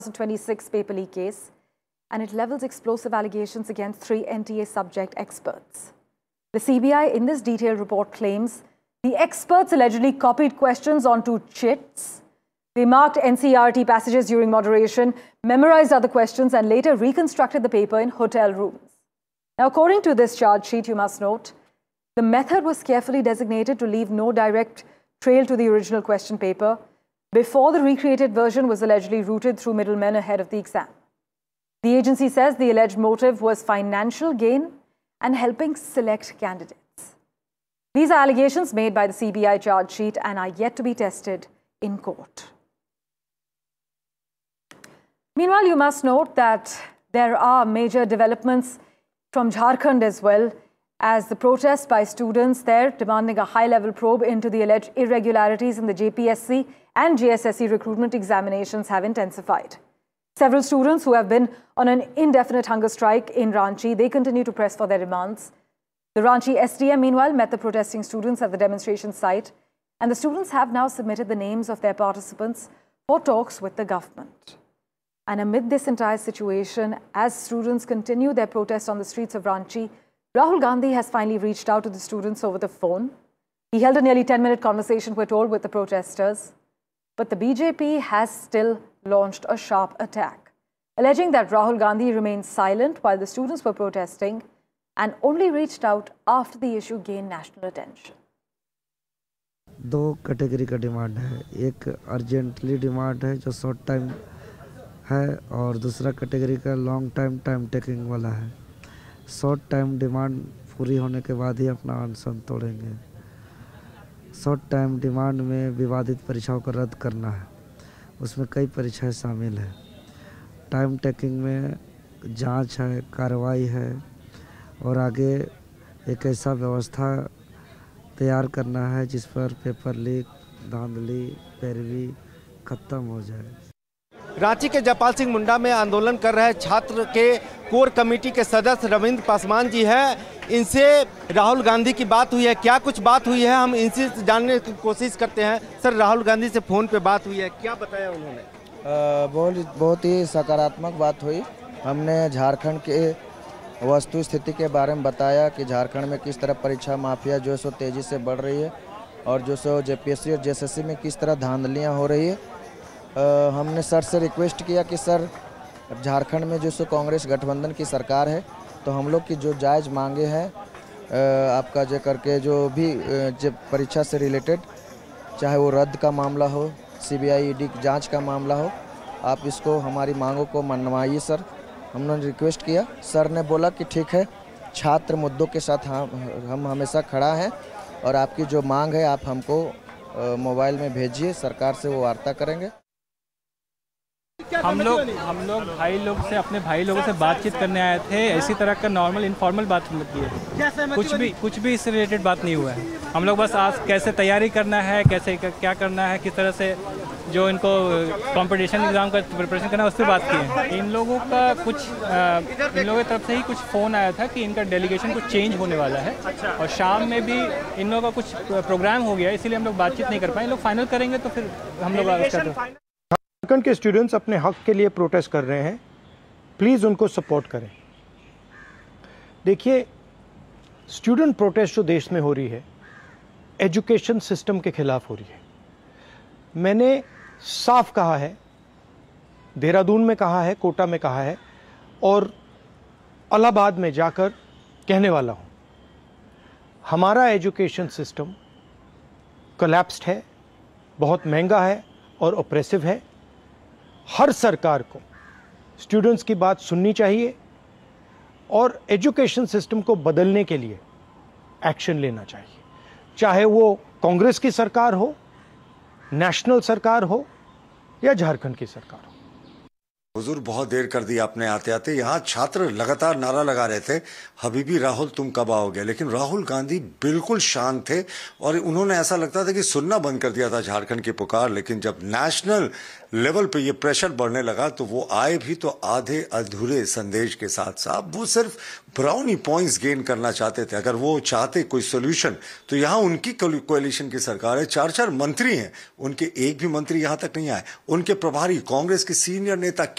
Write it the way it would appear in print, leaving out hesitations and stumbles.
2026 paper leak case, and it levels explosive allegations against 3 NTA subject experts. The CBI in this detailed report claims the experts allegedly copied questions onto chits. They marked NCERT passages during moderation, memorized other questions, and later reconstructed the paper in hotel rooms. Now, according to this charge sheet, you must note, the method was carefully designated to leave no direct trail to the original question paper before the recreated version was allegedly routed through middlemen ahead of the exam. The agency says the alleged motive was financial gain and helping select candidates. These are allegations made by the CBI charge sheet and are yet to be tested in court. Meanwhile, you must note that there are major developments from Jharkhand as well, as the protests by students there demanding a high-level probe into the alleged irregularities in the JPSC and JSSC recruitment examinations have intensified. Several students who have been on an indefinite hunger strike in Ranchi, they continue to press for their demands. The Ranchi SDM, meanwhile, met the protesting students at the demonstration site, and the students have now submitted the names of their participants for talks with the government. And amid this entire situation, as students continue their protest on the streets of Ranchi, Rahul Gandhi has finally reached out to the students over the phone. He held a nearly 10-minute conversation, we're told, with the protesters. But the BJP has still launched a sharp attack, alleging that Rahul Gandhi remained silent while the students were protesting and only reached out after the issue gained national attention. दो category का demand है, एक urgently demand है जो short time है और दूसरा category का लॉन्ग टाइम टेकिंग वाला है। शॉर्ट टाइम डिमांड पूरी होने के बाद ही अपना अनशन तोड़ेंगे। शॉर्ट टाइम डिमांड में विवादित परीक्षाओं को रद्द करना है, उसमें कई परीक्षाएं शामिल हैं। टाइम टेकिंग में जांच है, कार्रवाई है और आगे एक ऐसा व्यवस्था तैयार करना है जिस पर पेपर लीक, धांधली, पैरवी खत्म हो जाए। रांची के जयपाल सिंह मुंडा में आंदोलन कर रहे छात्र के कोर कमेटी के सदस्य रविंद्र पासवान जी हैं। इनसे राहुल गांधी की बात हुई है, क्या कुछ बात हुई है, हम इनसे जानने की कोशिश करते हैं। सर, राहुल गांधी से फ़ोन पे बात हुई है, क्या बताया उन्होंने? बहुत ही सकारात्मक बात हुई। हमने झारखंड के वस्तु स्थिति के बारे में बताया कि झारखंड में किस तरह परीक्षा माफिया जो सो तेज़ी से बढ़ रही है और जो सो JPSC और JSSC में किस तरह धांधलियाँ हो रही है। हमने सर से रिक्वेस्ट किया कि सर, झारखंड में जो सो कांग्रेस गठबंधन की सरकार है, तो हम लोग की जो जायज़ मांगे हैं आपका जो करके जो भी जब परीक्षा से रिलेटेड, चाहे वो रद्द का मामला हो, CBI ED जांच का मामला हो, आप इसको हमारी मांगों को मनवाइए सर। हमने रिक्वेस्ट किया, सर ने बोला कि ठीक है, छात्र मुद्दों के साथ हम हमेशा खड़ा हैं और आपकी जो मांग है आप हमको मोबाइल में भेजिए, सरकार से वो वार्ता करेंगे। हम लोग भाई लोग से, अपने भाई लोगों से बातचीत करने आए थे। इसी तरह का नॉर्मल इनफॉर्मल बात की है, कुछ भी इससे रिलेटेड बात नहीं हुआ है। हम लोग बस आज कैसे तैयारी करना है, कैसे क्या करना है, किस तरह से जो इनको कंपटीशन एग्ज़ाम का प्रिपरेशन करना है, उस पर बात की है। इन लोगों की तरफ से ही कुछ फ़ोन आया था कि इनका डेलीगेशन कुछ चेंज होने वाला है और शाम में भी इन लोगों का कुछ प्रोग्राम हो गया, इसीलिए हम लोग बातचीत नहीं कर पाए। लोग फाइनल करेंगे तो फिर हम लोग। झारखंड के स्टूडेंट्स अपने हक के लिए प्रोटेस्ट कर रहे हैं, प्लीज़ उनको सपोर्ट करें। देखिए, स्टूडेंट प्रोटेस्ट जो देश में हो रही है, एजुकेशन सिस्टम के खिलाफ हो रही है। मैंने साफ कहा है, देहरादून में कहा है, कोटा में कहा है और इलाहाबाद में जाकर कहने वाला हूं, हमारा एजुकेशन सिस्टम कोलैप्स्ड है, बहुत महंगा है और ऑप्रेसिव है। हर सरकार को स्टूडेंट्स की बात सुननी चाहिए और एजुकेशन सिस्टम को बदलने के लिए एक्शन लेना चाहिए, चाहे वो कांग्रेस की सरकार हो, नेशनल सरकार हो या झारखंड की सरकार हो। हुजूर बहुत देर कर दी आपने आते आते। यहाँ छात्र लगातार नारा लगा रहे थे, हबीबी राहुल तुम कब आओगे, लेकिन राहुल गांधी बिल्कुल शांत थे और उन्होंने ऐसा लगता था कि सुनना बंद कर दिया था झारखंड की पुकार। लेकिन जब नेशनल लेवल पे ये प्रेशर बढ़ने लगा तो वो आए भी तो आधे अधूरे संदेश के साथ। साहब वो सिर्फ ब्राउनी पॉइंट्स गेन करना चाहते थे। अगर वो चाहते कोई सोल्यूशन तो यहाँ उनकी कोalition की सरकार है, 4 मंत्री हैं, उनके एक भी मंत्री यहाँ तक नहीं आए। उनके प्रभारी कांग्रेस के सीनियर नेता